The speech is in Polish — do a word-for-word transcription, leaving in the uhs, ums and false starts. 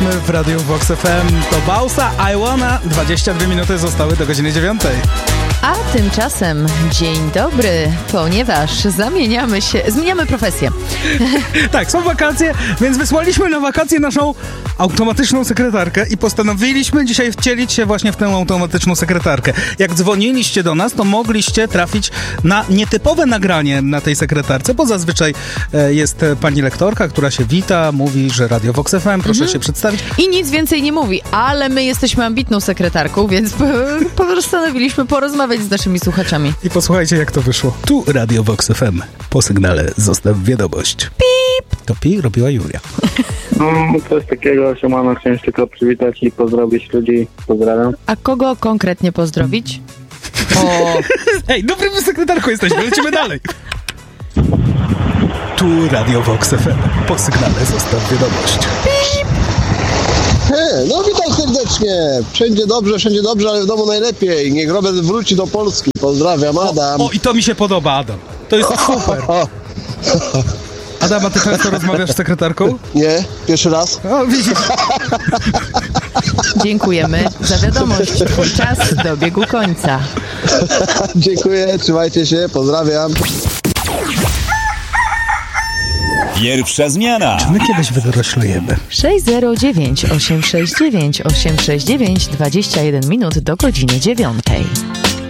Jesteśmy w Radiu Vox F M. To Bausa, I Wanna. dwadzieścia dwie minuty zostały do godziny dziewiątej. A tymczasem dzień dobry, ponieważ zamieniamy się, zmieniamy profesję. Tak, są wakacje, więc wysłaliśmy na wakacje naszą automatyczną sekretarkę i postanowiliśmy dzisiaj wcielić się właśnie w tę automatyczną sekretarkę. Jak dzwoniliście do nas, to mogliście trafić na nietypowe nagranie na tej sekretarce, bo zazwyczaj e, jest pani lektorka, która się wita, mówi, że Radio Vox F M, proszę mhm. się przedstawić. I nic więcej nie mówi, ale my jesteśmy ambitną sekretarką, więc postanowiliśmy porozmawiać z naszymi słuchaczami. I posłuchajcie, jak to wyszło. Tu Radio Vox F M. Po sygnale zostaw wiadomość. Pip! To pi robiła Julia. No, coś takiego, siemano, chciałem się tylko przywitać i pozdrowić ludzi. Pozdrawiam. A kogo konkretnie pozdrowić? O... Ej, dobrym sekretarką jesteśmy, lecimy dalej. Tu Radio Vox F M. Po sygnale zostaw wiadomość. Pip! He, no witam serdecznie. Wszędzie dobrze, wszędzie dobrze, ale w domu najlepiej. Niech Robert wróci do Polski. Pozdrawiam, Adam. O, o i to mi się podoba, Adam. To jest super. Adam, a ty często rozmawiasz z sekretarką? Nie, pierwszy raz. O, widzisz. Dziękujemy za wiadomość. Twój czas dobiegł końca. Dziękuję, trzymajcie się, pozdrawiam. Pierwsza zmiana. Czy my kiedyś wydoroślejemy? sześć zero dziewięć osiem sześć dziewięć osiem sześć dziewięć dwadzieścia jeden minut do godziny dziewiątej.